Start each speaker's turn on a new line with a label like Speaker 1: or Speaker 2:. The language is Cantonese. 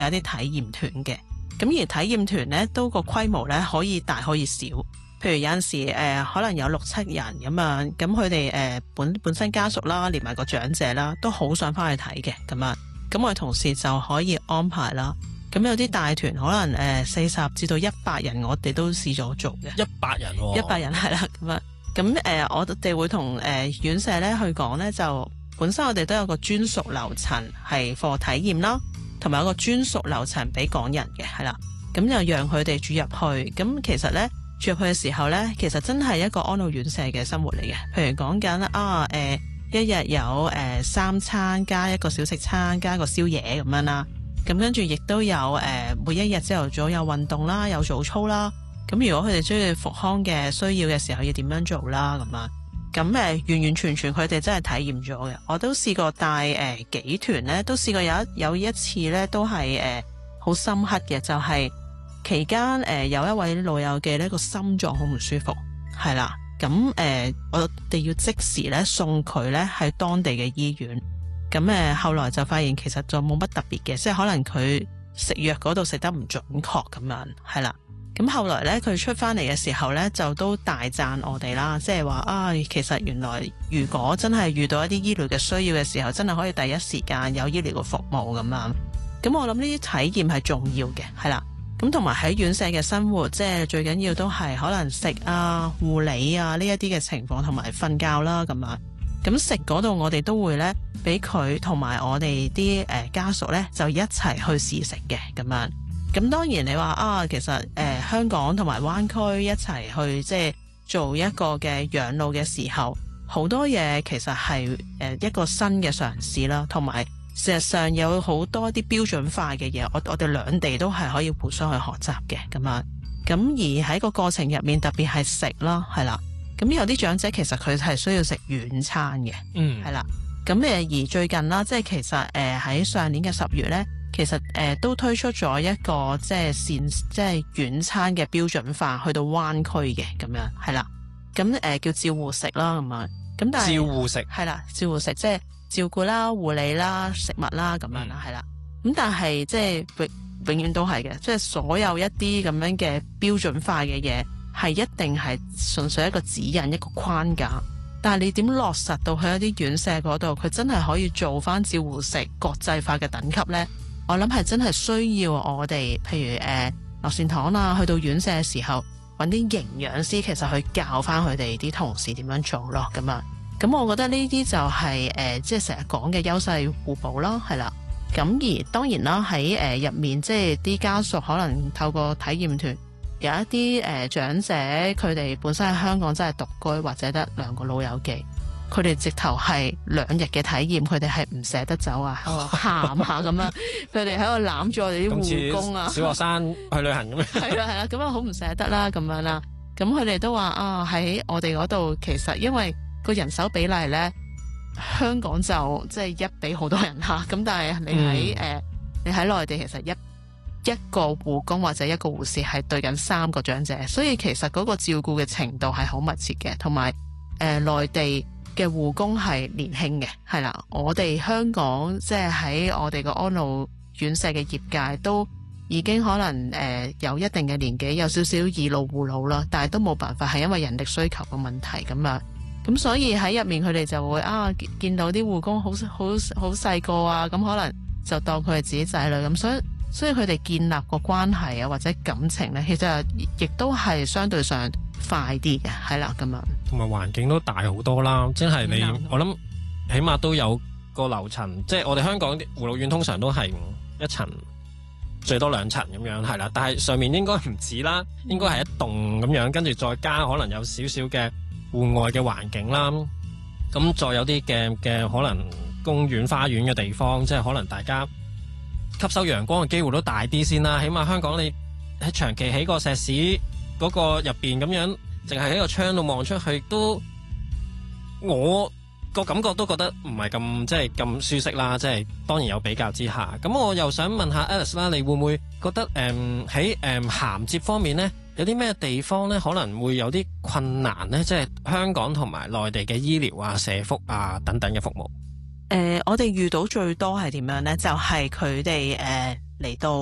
Speaker 1: 有啲體驗團嘅。咁而體驗團咧都個規模咧可以大可以小，譬如有陣時可能有6-7人咁樣，咁佢哋本身家屬啦，連埋個長者啦，都好想翻去睇嘅咁樣，咁我哋同事就可以安排啦。咁有啲大團可能40至到100人，我哋都試咗做嘅。
Speaker 2: 100人喎
Speaker 1: ，100人係啦咁樣。咁我哋會同院舍咧去講咧，就本身我哋都有個專屬樓層係課體驗啦。同埋有個專屬樓層俾港人嘅，係啦，咁就讓佢哋住入去。咁其實咧住入去嘅時候咧，其實真係一個安老院舍嘅生活嚟嘅。譬如講緊一日有3餐加一個小食餐加一個宵夜咁樣啦。咁跟住亦都有每一日朝頭早有運動啦，有早操啦。咁如果佢哋需要復康嘅需要嘅時候，要點樣做啦咁啊？咁完完全全佢哋真係體驗咗嘅。我都試過帶幾團咧，都試過有一次咧，都係好深刻嘅，就係期間有一位老友記呢個心臟好唔舒服，係啦。咁我哋要即時咧送佢咧喺當地嘅醫院。咁後來就發現其實就冇乜特別嘅，即係可能佢食藥嗰度食得唔準確咁樣，係啦。咁後來咧，佢出翻嚟嘅時候咧，就都大讚我哋啦，即係話其實原來如果真係遇到一啲醫療嘅需要嘅時候，真係可以第一時間有醫療嘅服務咁樣。咁我諗呢啲體驗係重要嘅，係啦。咁同埋喺院舍嘅生活，即係最緊要都係可能食啊、護理啊呢一啲嘅情況，同埋瞓覺啦咁樣。咁食嗰度我哋都會咧，俾佢同埋我哋啲家屬咧，就一齊去試食嘅咁樣。咁當然你話其實香港同埋灣區一齊去即係做一個嘅養老嘅時候，好多嘢其實係一個新嘅嘗試啦，同埋事實上有好多啲標準化嘅嘢，我哋兩地都係可以互相去學習嘅咁樣。咁而喺個過程入面，特別係食啦，係啦。咁有啲長者其實佢係需要食軟餐嘅，係啦。咁而最近啦，即係其實喺上年嘅10月咧。其實都推出咗一個即係軟餐嘅標準化，去到灣區嘅咁樣係啦。咁叫照護食啦咁樣。咁但係
Speaker 2: 照護食
Speaker 1: 係啦，照護食即係照顧啦、護理啦、食物啦咁樣啦，係啦。咁但係即係永遠都係嘅，即係所有一啲咁樣嘅標準化嘅嘢，係一定係純粹一個指引、一個框架。但係你點落實到去一啲院舍嗰度，佢真係可以做翻照護食國際化嘅等級呢？我諗係真係需要我哋，譬如樂善堂啦，去到院舍嘅時候，揾啲營養師其實去教翻佢哋啲同事點樣做咯，咁啊。咁我覺得呢啲就係即係成日講嘅優勢互補啦，係啦。咁而當然啦，喺入面即係啲家屬可能透過體驗團，有一啲長者佢哋本身喺香港真係獨居或者得2個老友記。佢哋直頭係2日嘅體驗，佢哋係唔捨得走啊，喊下咁樣，佢哋喺度攬住我哋啲護工啊，
Speaker 2: 小學生去旅行咁樣，
Speaker 1: 係啦係啦，咁樣好唔捨得啦，咁樣啦，咁佢哋都話喺我哋嗰度，其實因為個人手比例咧，香港就即係1比好多人嚇，咁但係你喺內地其實一個護工或者一個護士係對緊3個長者，所以其實嗰個照顧嘅程度係好密切嘅，同埋內地嘅護工係年輕嘅，係啦，我哋香港即係喺我哋個安老院舍嘅業界都已經可能有一定嘅年紀，有少少以老護老啦，但係都冇辦法，係因為人力需求嘅問題咁啊，咁所以喺入面佢哋就會見到啲護工好細個啊，咁可能就當佢係自己仔女咁，所以佢哋建立個關係啊或者感情咧，其實亦都係相對上快啲嘅，係啦咁樣。
Speaker 2: 同埋環境都大好多啦，真係我諗起碼都有個樓層，即係我哋香港啲護老院通常都係1層最多2層咁樣，係啦，但係上面應該唔止啦，應該係一棟咁樣，跟住再加可能有少少嘅戶外嘅環境啦，咁再有啲嘅可能公園花園嘅地方，即係可能大家吸收陽光嘅機會都大啲先啦。起碼香港你喺長期喺個石屎嗰個入邊咁樣，淨係喺個窗度望出去，都我個感覺都覺得唔係咁即係咁舒適啦。即係當然有比較之下，咁我又想問下 Alice 啦，你會唔會覺得喺銜接方面呢，有啲咩地方呢可能會有啲困難呢？即係香港同埋內地嘅醫療啊、社福啊等等嘅服務。
Speaker 1: 我哋遇到最多係點樣呢？就係佢哋嚟到